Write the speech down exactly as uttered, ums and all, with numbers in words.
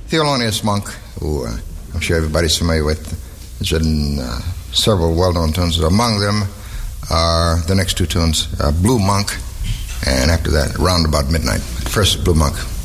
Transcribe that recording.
Thelonious Monk, who uh, I'm sure everybody's familiar with. There's written uh, several well-known tunes. Among them are the next two tunes, uh, Blue Monk, and after that, Round About Midnight. First, Blue Monk.